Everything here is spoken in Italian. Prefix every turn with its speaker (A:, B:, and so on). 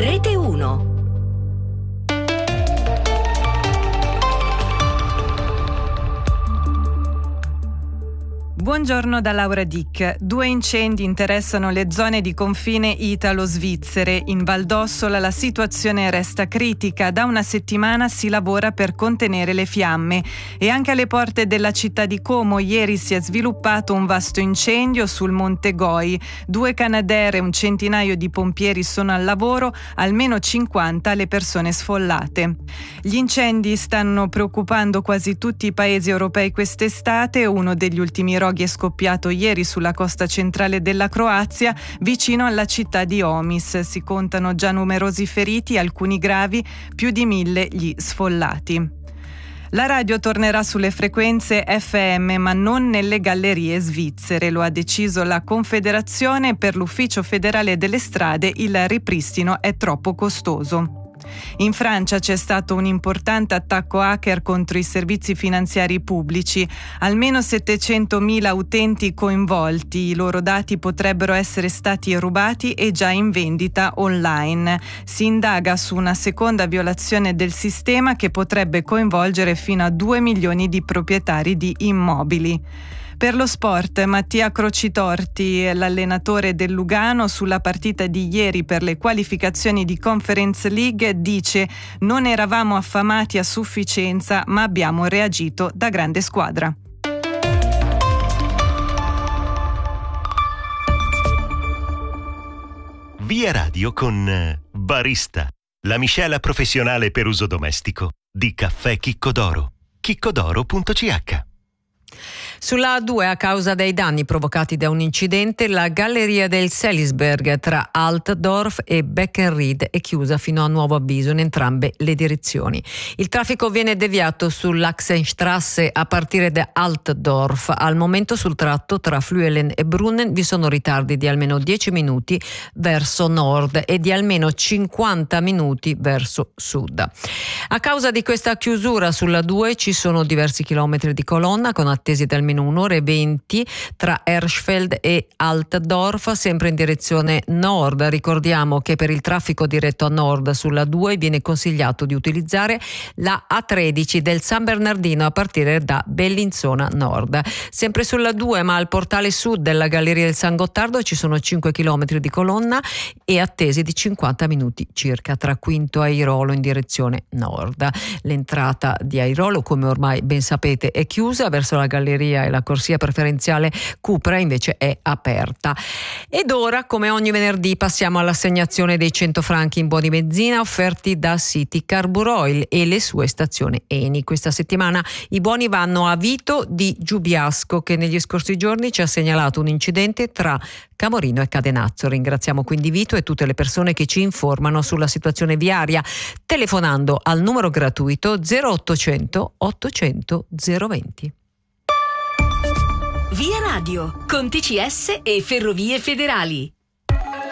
A: Rete 1.
B: Buongiorno da Laura Dick. 2 incendi interessano le zone di confine italo-svizzere. In Val d'Ossola la situazione resta critica. Da una settimana si lavora per contenere le fiamme. E anche alle porte della città di Como ieri si è sviluppato un vasto incendio sul Monte Goi. 2 Canadair e un centinaio di pompieri sono al lavoro, almeno 50 le persone sfollate. Gli incendi stanno preoccupando quasi tutti i paesi europei quest'estate. Uno degli ultimi roghi è scoppiato ieri sulla costa centrale della Croazia, vicino alla città di Omis. Si contano già numerosi feriti, alcuni gravi, più di 1000 gli sfollati. La radio tornerà sulle frequenze FM, ma non nelle gallerie svizzere. Lo ha deciso la Confederazione. Per l'Ufficio federale delle strade il ripristino è troppo costoso. In Francia c'è stato un importante attacco hacker contro i servizi finanziari pubblici. Almeno 700.000 utenti coinvolti. I loro dati potrebbero essere stati rubati e già in vendita online. Si indaga su una seconda violazione del sistema che potrebbe coinvolgere fino a 2 milioni di proprietari di immobili. Per lo sport, Mattia Crocitorti, l'allenatore del Lugano, sulla partita di ieri per le qualificazioni di Conference League, dice: non eravamo affamati a sufficienza, ma abbiamo reagito da grande squadra.
C: Via Radio con Barista, la miscela professionale per uso domestico di caffè Chicco d'Oro. chiccodoro.ch.
D: Sulla A2, a causa dei danni provocati da un incidente, la galleria del Selisberg tra Altdorf e Beckenried è chiusa fino a nuovo avviso in entrambe le direzioni. Il traffico viene deviato sull'Achsenstrasse a partire da Altdorf. Al momento sul tratto tra Flüelen e Brunnen vi sono ritardi di almeno 10 minuti verso nord e di almeno 50 minuti verso sud. A causa di questa chiusura sulla 2 ci sono diversi chilometri di colonna con attesi di almeno 1 ora e 20 tra Erschfeld e Altdorf, sempre in direzione nord. Ricordiamo che per il traffico diretto a nord sulla 2 viene consigliato di utilizzare la A13 del San Bernardino a partire da Bellinzona Nord. Sempre sulla 2, ma al portale sud della Galleria del San Gottardo ci sono 5 km di colonna e attesi di 50 minuti circa tra Quinto Airolo in direzione nord. L'entrata di Airolo, come ormai ben sapete, è chiusa. Verso la galleria e la corsia preferenziale Cupra invece è aperta. Ed ora, come ogni venerdì, passiamo all'assegnazione dei 100 franchi in buoni benzina offerti da City Carburoil e le sue stazioni Eni. Questa settimana i buoni vanno a Vito di Giubiasco, che negli scorsi giorni ci ha segnalato un incidente tra Camorino e Cadenazzo. Ringraziamo quindi Vito e tutte le persone che ci informano sulla situazione viaria telefonando al numero gratuito 0800 800 020.
A: Via Radio con TCS e Ferrovie Federali.